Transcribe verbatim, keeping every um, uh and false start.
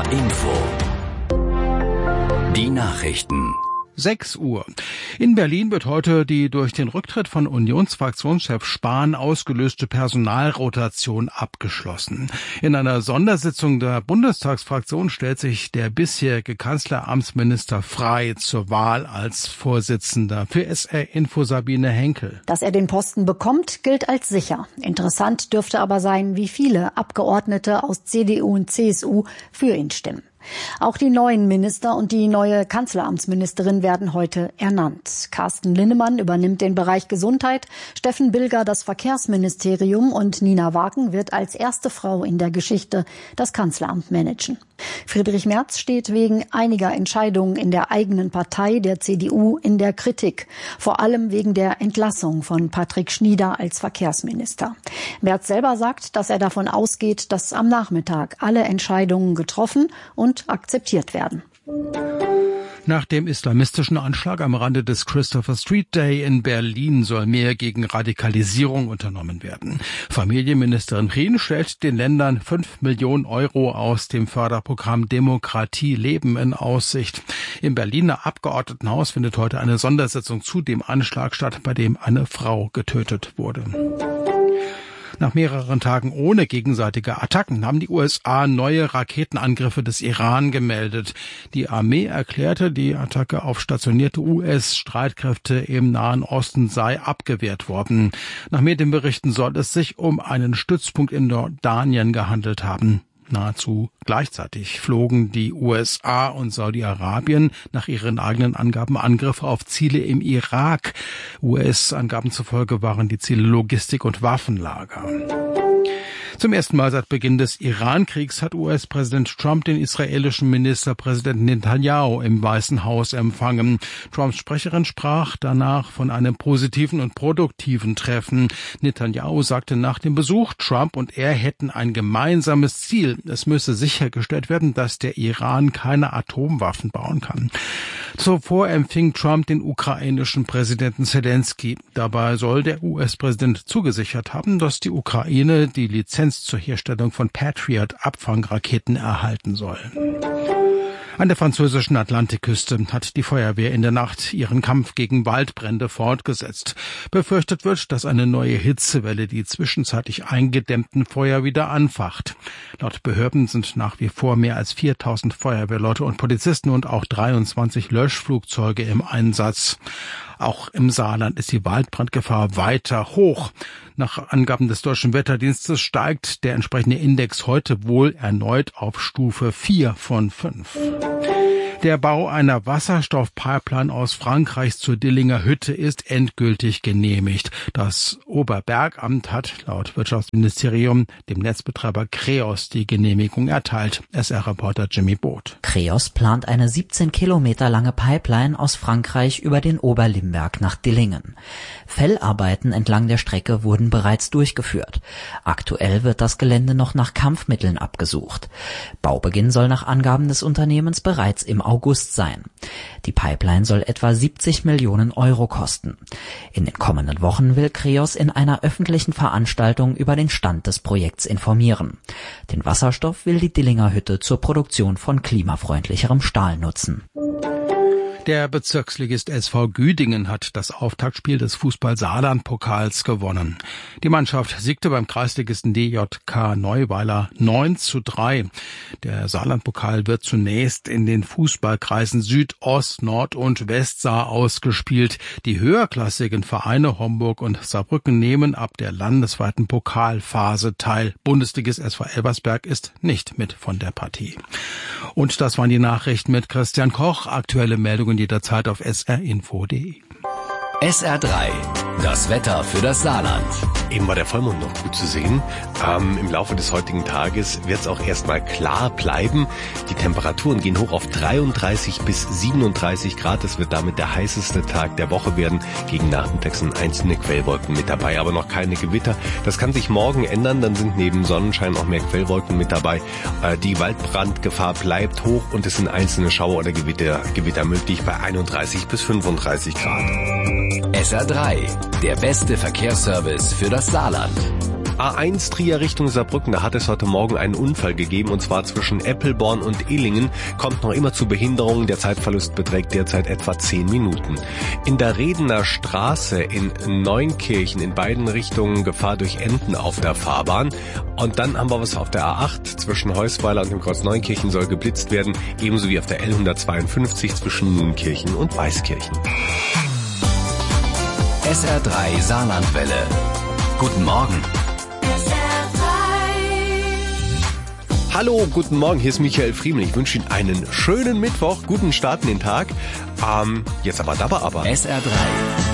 Info. Die Nachrichten. sechs Uhr. In Berlin wird heute die durch den Rücktritt von Unionsfraktionschef Spahn ausgelöste Personalrotation abgeschlossen. In einer Sondersitzung der Bundestagsfraktion stellt sich der bisherige Kanzleramtsminister Frey zur Wahl als Vorsitzender. Für S R Info Sabine Henkel. Dass er den Posten bekommt, gilt als sicher. Interessant dürfte aber sein, wie viele Abgeordnete aus C D U und C S U für ihn stimmen. Auch die neuen Minister und die neue Kanzleramtsministerin werden heute ernannt. Carsten Linnemann übernimmt den Bereich Gesundheit, Steffen Bilger das Verkehrsministerium und Nina Wagen wird als erste Frau in der Geschichte das Kanzleramt managen. Friedrich Merz steht wegen einiger Entscheidungen in der eigenen Partei, der C D U, in der Kritik. Vor allem wegen der Entlassung von Patrick Schnieder als Verkehrsminister. Merz selber sagt, dass er davon ausgeht, dass am Nachmittag alle Entscheidungen getroffen und akzeptiert werden. Nach dem islamistischen Anschlag am Rande des Christopher Street Day in Berlin soll mehr gegen Radikalisierung unternommen werden. Familienministerin Prien stellt den Ländern fünf Millionen Euro aus dem Förderprogramm Demokratie Leben in Aussicht. Im Berliner Abgeordnetenhaus findet heute eine Sondersitzung zu dem Anschlag statt, bei dem eine Frau getötet wurde. Nach mehreren Tagen ohne gegenseitige Attacken haben die U S A neue Raketenangriffe des Iran gemeldet. Die Armee erklärte, die Attacke auf stationierte U S-Streitkräfte im Nahen Osten sei abgewehrt worden. Nach Medienberichten soll es sich um einen Stützpunkt in Jordanien gehandelt haben. Nahezu gleichzeitig flogen die U S A und Saudi-Arabien nach ihren eigenen Angaben Angriffe auf Ziele im Irak. U S-Angaben zufolge waren die Ziele Logistik- und Waffenlager. Zum ersten Mal seit Beginn des Iran-Kriegs hat U S-Präsident Trump den israelischen Ministerpräsidenten Netanyahu im Weißen Haus empfangen. Trumps Sprecherin sprach danach von einem positiven und produktiven Treffen. Netanyahu sagte nach dem Besuch, Trump und er hätten ein gemeinsames Ziel. Es müsse sichergestellt werden, dass der Iran keine Atomwaffen bauen kann. Zuvor empfing Trump den ukrainischen Präsidenten Zelensky. Dabei soll der U S-Präsident zugesichert haben, dass die Ukraine die Lizenz zur Herstellung von Patriot-Abfangraketen erhalten soll. An der französischen Atlantikküste hat die Feuerwehr in der Nacht ihren Kampf gegen Waldbrände fortgesetzt. Befürchtet wird, dass eine neue Hitzewelle die zwischenzeitlich eingedämmten Feuer wieder anfacht. Laut Behörden sind nach wie vor mehr als viertausend Feuerwehrleute und Polizisten und auch dreiundzwanzig Löschflugzeuge im Einsatz. Auch im Saarland ist die Waldbrandgefahr weiter hoch. Nach Angaben des Deutschen Wetterdienstes steigt der entsprechende Index heute wohl erneut auf Stufe vier von fünf. Der Bau einer Wasserstoffpipeline aus Frankreich zur Dillinger Hütte ist endgültig genehmigt. Das Oberbergamt hat laut Wirtschaftsministerium dem Netzbetreiber Kreos die Genehmigung erteilt. S R-Reporter Jimmy Boot. Kreos plant eine siebzehn Kilometer lange Pipeline aus Frankreich über den Oberlimberg nach Dillingen. Fellarbeiten entlang der Strecke wurden bereits durchgeführt. Aktuell wird das Gelände noch nach Kampfmitteln abgesucht. Baubeginn soll nach Angaben des Unternehmens bereits im August sein. Die Pipeline soll etwa siebzig Millionen Euro kosten. In den kommenden Wochen will Kreos in einer öffentlichen Veranstaltung über den Stand des Projekts informieren. Den Wasserstoff will die Dillinger Hütte zur Produktion von klimafreundlicherem Stahl nutzen. Der Bezirksligist S V Güdingen hat das Auftaktspiel des Fußball-Saarland-Pokals gewonnen. Die Mannschaft siegte beim Kreisligisten D J K Neuweiler neun zu drei. Der Saarland-Pokal wird zunächst in den Fußballkreisen Süd, Ost, Nord und Westsaar ausgespielt. Die höherklassigen Vereine Homburg und Saarbrücken nehmen ab der landesweiten Pokalphase teil. Bundesligist S V Elversberg ist nicht mit von der Partie. Und das waren die Nachrichten mit Christian Koch. Aktuelle Meldungen jederzeit auf s r info punkt d e. S R drei, das Wetter für das Saarland. Eben war der Vollmond noch gut zu sehen. Ähm, Im Laufe des heutigen Tages wird es auch erstmal klar bleiben. Die Temperaturen gehen hoch auf dreiunddreißig bis siebenunddreißig Grad. Es wird damit der heißeste Tag der Woche werden. Gegen nachmittags sind einzelne Quellwolken mit dabei, aber noch keine Gewitter. Das kann sich morgen ändern. Dann sind neben Sonnenschein auch mehr Quellwolken mit dabei. Äh, die Waldbrandgefahr bleibt hoch und es sind einzelne Schauer oder Gewitter, Gewitter möglich bei einunddreißig bis fünfunddreißig Grad. S R drei, der beste Verkehrsservice für das Saarland. A eins Trier Richtung Saarbrücken, da hat es heute Morgen einen Unfall gegeben, und zwar zwischen Eppelborn und Illingen. Kommt noch immer zu Behinderungen, der Zeitverlust beträgt derzeit etwa zehn Minuten. In der Redener Straße in Neunkirchen in beiden Richtungen Gefahr durch Enten auf der Fahrbahn. Und dann haben wir was auf der A acht zwischen Heusweiler und dem Kreuz Neunkirchen soll geblitzt werden, ebenso wie auf der L hundertzweiundfünfzig zwischen Nunkirchen und Weißkirchen. S R drei Saarlandwelle. Guten Morgen. Hallo, guten Morgen, hier ist Michael Friemel. Ich wünsche Ihnen einen schönen Mittwoch, guten Start in den Tag. Ähm, jetzt aber, dabei aber. S R drei.